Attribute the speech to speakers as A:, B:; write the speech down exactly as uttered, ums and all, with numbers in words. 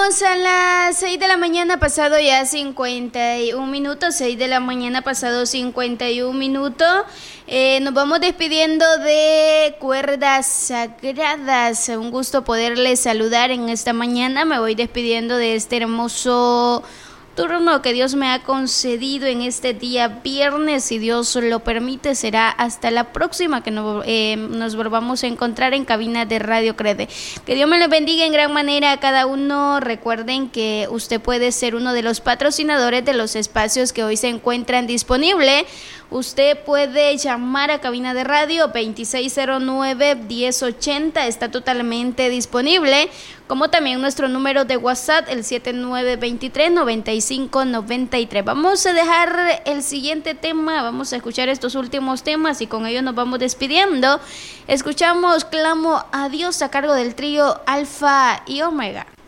A: Estamos a las seis de la mañana pasado ya cincuenta y un minutos, seis de la mañana pasado cincuenta y un minutos. Eh, nos vamos despidiendo de Cuerdas Sagradas. Un gusto poderles saludar en esta mañana. Me voy despidiendo de este hermoso turno que Dios me ha concedido en este día viernes. Si Dios lo permite, será hasta la próxima que nos, eh, nos volvamos a encontrar en cabina de Radio Crede. Que Dios me les bendiga en gran manera a cada uno. Recuerden que usted puede ser uno de los patrocinadores de los espacios que hoy se encuentran disponibles. Usted puede llamar a cabina de radio veintiséis cero nueve, diez ochenta, está totalmente disponible, como también nuestro número de WhatsApp, el siete nueve dos tres, nueve cinco nueve tres. Vamos a dejar el siguiente tema, vamos a escuchar estos últimos temas y con ellos nos vamos despidiendo. Escuchamos Clamo a Dios a cargo del trío Alfa y Omega.